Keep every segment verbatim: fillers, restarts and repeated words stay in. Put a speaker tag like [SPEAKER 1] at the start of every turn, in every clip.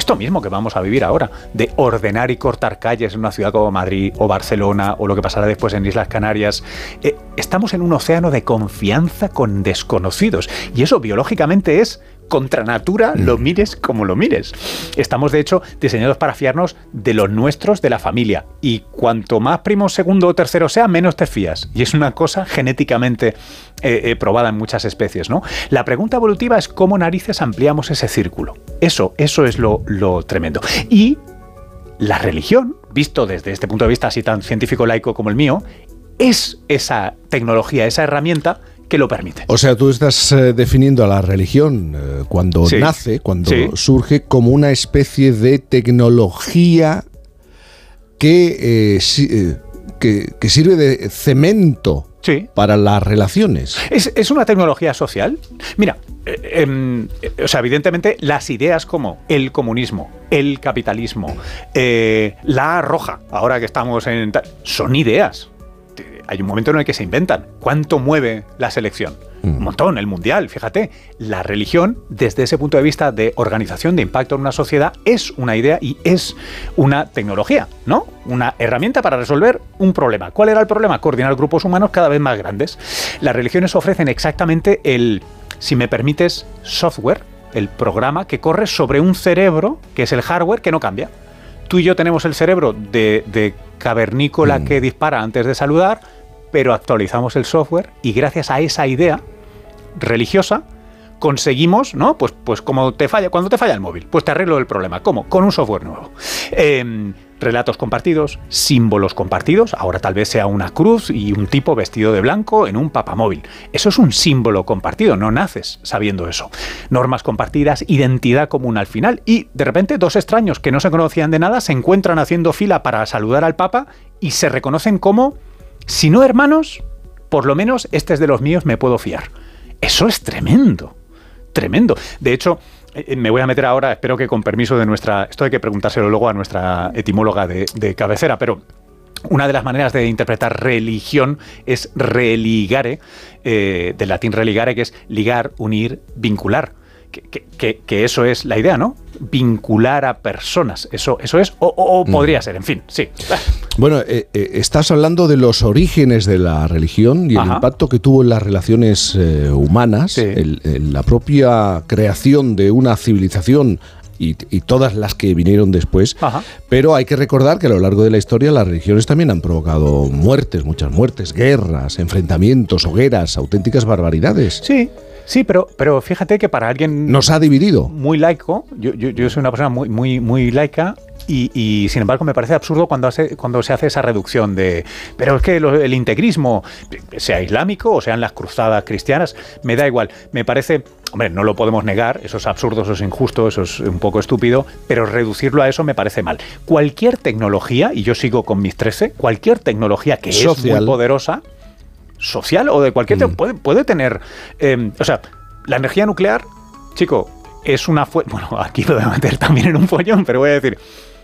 [SPEAKER 1] esto mismo que vamos a vivir ahora, de ordenar y cortar calles en una ciudad como Madrid o Barcelona o lo que pasará después en Islas Canarias. Eh, estamos en un océano de confianza con desconocidos y eso biológicamente es contra natura, lo mires como lo mires. Estamos, de hecho, diseñados para fiarnos de los nuestros, de la familia. Y cuanto más primo, segundo o tercero sea, menos te fías. Y es una cosa genéticamente eh, eh, probada en muchas especies, ¿no? La pregunta evolutiva es cómo narices ampliamos ese círculo. Eso, eso es lo, lo tremendo. Y la religión, visto desde este punto de vista así tan científico laico como el mío, es esa tecnología, esa herramienta que lo permite.
[SPEAKER 2] O sea, tú estás eh, definiendo a la religión eh, cuando sí. nace, cuando sí. surge, como una especie de tecnología que, eh, si, eh, que, que sirve de cemento sí. para las relaciones.
[SPEAKER 1] ¿Es, es una tecnología social? Mira, eh, eh, o sea, evidentemente las ideas como el comunismo, el capitalismo, eh, la roja, ahora que estamos en... son ideas. Hay un momento en el que se inventan. ¿Cuánto mueve la selección? Un montón, el mundial, fíjate. La religión, desde ese punto de vista de organización, de impacto en una sociedad, es una idea y es una tecnología, ¿no? Una herramienta para resolver un problema. ¿Cuál era el problema? Coordinar grupos humanos cada vez más grandes. Las religiones ofrecen exactamente el, si me permites, software, el programa que corre sobre un cerebro, que es el hardware, que no cambia. Tú y yo tenemos el cerebro de, de cavernícola mm. que dispara antes de saludar, pero actualizamos el software y gracias a esa idea religiosa conseguimos, ¿no? Pues, pues como te falla, cuando te falla el móvil, pues te arreglo el problema. ¿Cómo? Con un software nuevo. Eh, relatos compartidos, símbolos compartidos, ahora tal vez sea una cruz y un tipo vestido de blanco en un papamóvil. Eso es un símbolo compartido, no naces sabiendo eso. Normas compartidas, identidad común al final y de repente dos extraños que no se conocían de nada se encuentran haciendo fila para saludar al Papa y se reconocen como, si no hermanos, por lo menos este es de los míos, me puedo fiar. Eso es tremendo, tremendo. De hecho, me voy a meter ahora, espero que con permiso de nuestra... Esto hay que preguntárselo luego a nuestra etimóloga de, de cabecera, pero una de las maneras de interpretar religión es religare, eh, del latín religare, que es ligar, unir, vincular. Que, que, que eso es la idea, ¿no? Vincular a personas. Eso, eso es, o, o podría mm. ser, en fin, sí.
[SPEAKER 2] Bueno, eh, eh, estás hablando de los orígenes de la religión y el Ajá. impacto que tuvo en las relaciones eh, humanas, sí. el, el, la propia creación de una civilización y, y todas las que vinieron después. Ajá. Pero hay que recordar que a lo largo de la historia las religiones también han provocado muertes, muchas muertes, guerras, enfrentamientos, hogueras, auténticas barbaridades.
[SPEAKER 1] Sí. Sí, pero, pero fíjate que para alguien...
[SPEAKER 2] Nos ha dividido.
[SPEAKER 1] Muy laico, yo, yo, yo soy una persona muy, muy, muy laica y, y sin embargo me parece absurdo cuando, hace, cuando se hace esa reducción de... Pero es que lo, el integrismo, sea islámico o sean las cruzadas cristianas, me da igual. Me parece... Hombre, no lo podemos negar, eso es absurdo, eso es injusto, eso es un poco estúpido, pero reducirlo a eso me parece mal. Cualquier tecnología, y yo sigo con mis trece, cualquier tecnología que Social. es muy poderosa... social o de cualquier tipo, mm. puede, puede tener... Eh, o sea, la energía nuclear, chico, es una fuente... Bueno, aquí lo voy a meter también en un follón, pero voy a decir...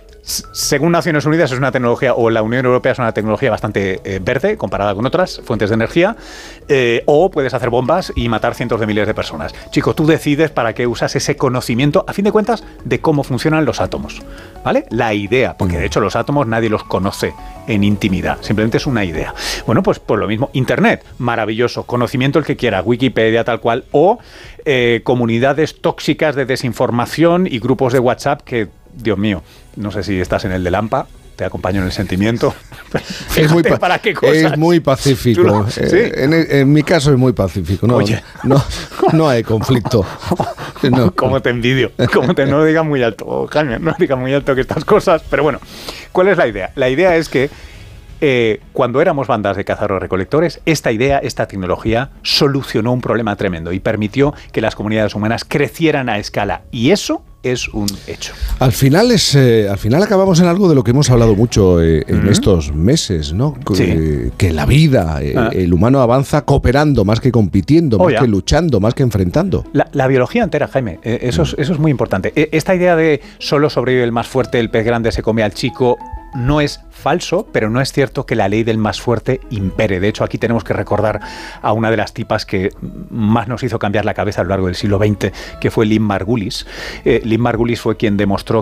[SPEAKER 1] Según Naciones Unidas es una tecnología, o la Unión Europea es una tecnología bastante eh, verde comparada con otras fuentes de energía, eh, o puedes hacer bombas y matar cientos de miles de personas. Chico, tú decides para qué usas ese conocimiento, a fin de cuentas, de cómo funcionan los átomos, ¿vale? La idea, porque de hecho los átomos nadie los conoce en intimidad, simplemente es una idea. Bueno, pues por lo mismo, Internet, maravilloso, conocimiento el que quiera, Wikipedia tal cual, o eh, comunidades tóxicas de desinformación y grupos de WhatsApp que, Dios mío, no sé si estás en el de Lampa, te acompaño en el sentimiento.
[SPEAKER 2] Es muy, pa-
[SPEAKER 1] ¿para qué cosas?
[SPEAKER 2] Es muy pacífico.
[SPEAKER 1] Lo, ¿sí?
[SPEAKER 2] eh, en, en mi caso es muy pacífico. No,
[SPEAKER 1] Oye.
[SPEAKER 2] no, no hay conflicto. No.
[SPEAKER 1] Cómo te envidio. Cómo te, no lo digas muy alto, Jaime, no digas muy alto que estas cosas. Pero bueno, ¿cuál es la idea? La idea es que eh, cuando éramos bandas de cazadores-recolectores, esta idea, esta tecnología solucionó un problema tremendo y permitió que las comunidades humanas crecieran a escala. Y eso es un hecho.
[SPEAKER 2] Al final es, eh, al final acabamos en algo de lo que hemos hablado mucho eh, en uh-huh. estos meses, ¿no? Que, sí. que la vida, eh, uh-huh. el humano avanza cooperando más que compitiendo, oh, más ya. que luchando, más que enfrentando.
[SPEAKER 1] La, la biología entera, Jaime, eh, eso, uh-huh. es, eso es muy importante. Eh, esta idea de solo sobrevive el más fuerte, el pez grande se come al chico, no es falso, pero no es cierto que la ley del más fuerte impere. De hecho, aquí tenemos que recordar a una de las tipas que más nos hizo cambiar la cabeza a lo largo del siglo veinte, que fue Lynn Margulis. Eh, Lynn Margulis fue quien demostró